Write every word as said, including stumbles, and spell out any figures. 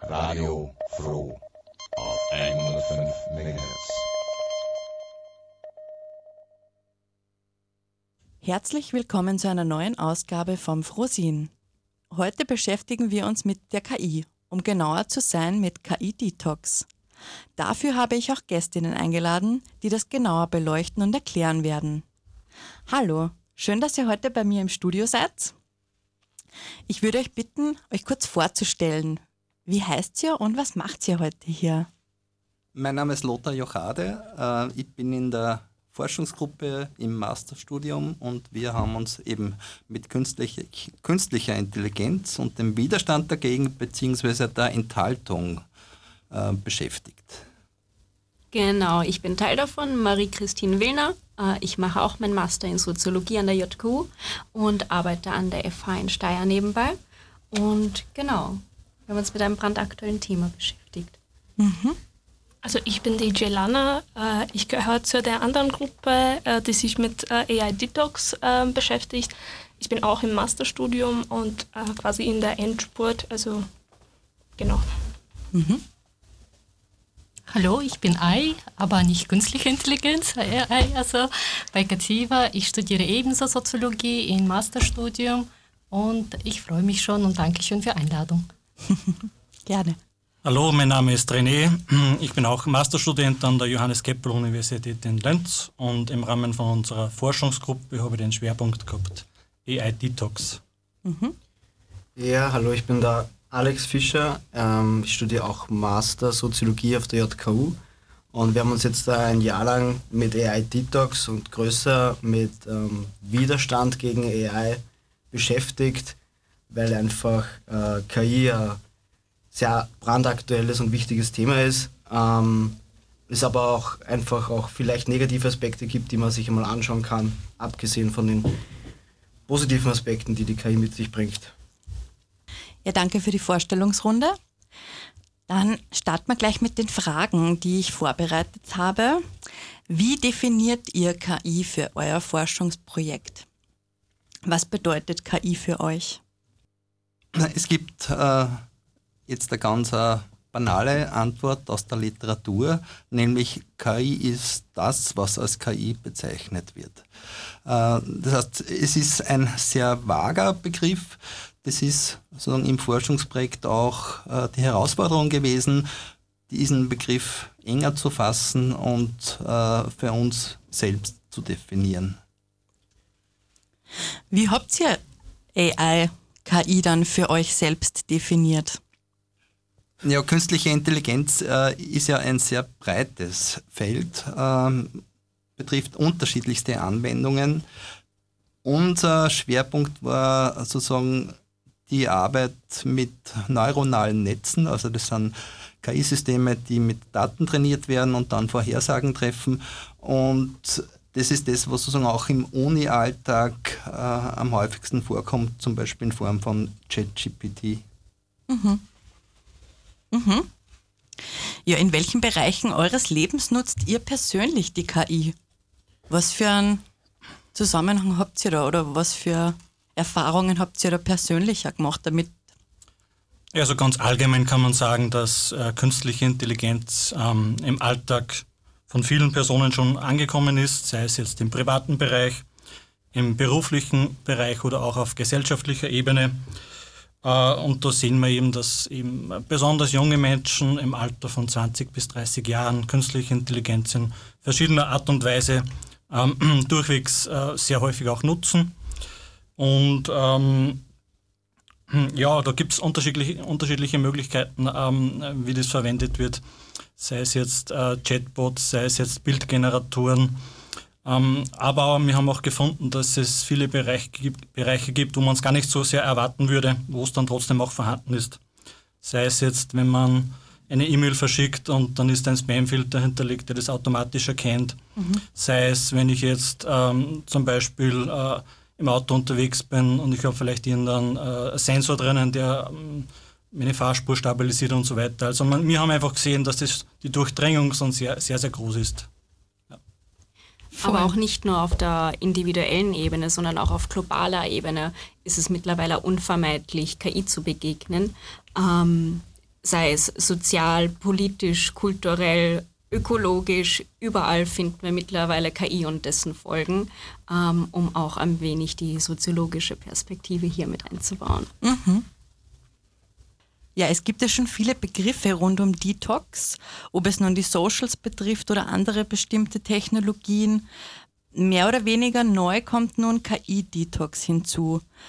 Radio Froh auf hundertfünf Megahertz. Herzlich willkommen zu einer neuen Ausgabe vom Frohsinn. Heute beschäftigen wir uns mit der K I, um genauer zu sein mit K I-Detox. Dafür habe ich auch Gästinnen eingeladen, die das genauer beleuchten und erklären werden. Hallo, schön, dass ihr heute bei mir im Studio seid. Ich würde euch bitten, euch kurz vorzustellen. Wie heißt ihr und was macht ihr heute hier? Mein Name ist Lothar Jochade. Ich bin in der Forschungsgruppe im Masterstudium und wir haben uns eben mit künstlicher, künstlicher Intelligenz und dem Widerstand dagegen bzw. der Enthaltung äh, beschäftigt. Genau, ich bin Teil davon, Marie-Christine Willner. Ich mache auch meinen Master in Soziologie an der J K U und arbeite an der F H in Steyr nebenbei. Und genau, wir haben uns mit einem brandaktuellen Thema beschäftigt. Mhm. Also ich bin die Jelana, ich gehöre zu der anderen Gruppe, die sich mit A I-Detox beschäftigt. Ich bin auch im Masterstudium und quasi in der Endspurt, also genau. Mhm. Hallo, ich bin Ai, aber nicht künstliche Intelligenz, Ai, also bei Cativa. Ich studiere ebenso Soziologie im Masterstudium und ich freue mich schon und danke schön für die Einladung. Gerne. Hallo, mein Name ist René. Ich bin auch Masterstudent an der Johannes Kepler Universität in Linz und im Rahmen von unserer Forschungsgruppe habe ich den Schwerpunkt gehabt, A I-Detox. Mhm. Ja, hallo, ich bin der Alex Fischer. Ähm, ich studiere auch Master Soziologie auf der J K U und wir haben uns jetzt ein Jahr lang mit A I-Detox und größer mit ähm, Widerstand gegen A I beschäftigt, weil einfach äh, K I ein sehr brandaktuelles und wichtiges Thema ist. Ähm, es aber auch einfach auch vielleicht negative Aspekte gibt, die man sich einmal anschauen kann, abgesehen von den positiven Aspekten, die die K I mit sich bringt. Ja, danke für die Vorstellungsrunde. Dann starten wir gleich mit den Fragen, die ich vorbereitet habe. Wie definiert ihr K I für euer Forschungsprojekt? Was bedeutet K I für euch? Es gibt äh, jetzt eine ganz äh, banale Antwort aus der Literatur, nämlich K I ist das, was als K I bezeichnet wird. Äh, das heißt, es ist ein sehr vager Begriff. Das ist sozusagen im Forschungsprojekt auch äh, die Herausforderung gewesen, diesen Begriff enger zu fassen und äh, für uns selbst zu definieren. Wie habt ihr A I, K I dann für euch selbst definiert? Ja, künstliche Intelligenz äh, ist ja ein sehr breites Feld, ähm, betrifft unterschiedlichste Anwendungen. Unser Schwerpunkt war sozusagen die Arbeit mit neuronalen Netzen, also das sind K I-Systeme, die mit Daten trainiert werden und dann Vorhersagen treffen. Und das ist das, was sozusagen auch im Uni-Alltag äh, am häufigsten vorkommt, zum Beispiel in Form von ChatGPT. Mhm. Mhm. Ja, in welchen Bereichen eures Lebens nutzt ihr persönlich die K I? Was für einen Zusammenhang habt ihr da oder was für Erfahrungen habt ihr da persönlich auch gemacht damit? Also ganz allgemein kann man sagen, dass äh, künstliche Intelligenz ähm, im Alltag von vielen Personen schon angekommen ist, sei es jetzt im privaten Bereich, im beruflichen Bereich oder auch auf gesellschaftlicher Ebene. Äh, und da sehen wir eben, dass eben besonders junge Menschen im Alter von zwanzig bis dreißig Jahren künstliche Intelligenz in verschiedener Art und Weise ähm, durchwegs äh, sehr häufig auch nutzen. Und ähm, ja, da gibt es unterschiedliche, unterschiedliche Möglichkeiten, ähm, wie das verwendet wird. Sei es jetzt äh, Chatbots, sei es jetzt Bildgeneratoren. Ähm, aber wir haben auch gefunden, dass es viele Bereiche gibt, Bereiche gibt, wo man es gar nicht so sehr erwarten würde, wo es dann trotzdem auch vorhanden ist. Sei es jetzt, wenn man eine E-Mail verschickt und dann ist ein Spamfilter hinterlegt, der das automatisch erkennt. Mhm. Sei es, wenn ich jetzt ähm, zum Beispiel äh, im Auto unterwegs bin und ich habe vielleicht irgendeinen äh, Sensor drinnen, der ähm, meine Fahrspur stabilisiert und so weiter. Also man, wir haben einfach gesehen, dass das, die Durchdringung schon sehr, sehr, sehr groß ist. Ja. Aber auch nicht nur auf der individuellen Ebene, sondern auch auf globaler Ebene ist es mittlerweile unvermeidlich, K I zu begegnen. Ähm, sei es sozial, politisch, kulturell, ökologisch, überall finden wir mittlerweile K I und dessen Folgen, ähm, um auch ein wenig die soziologische Perspektive hier mit einzubauen. Mhm. Ja, es gibt ja schon viele Begriffe rund um Detox, ob es nun die Socials betrifft oder andere bestimmte Technologien. Mehr oder weniger neu kommt nun K I-Detox hinzu.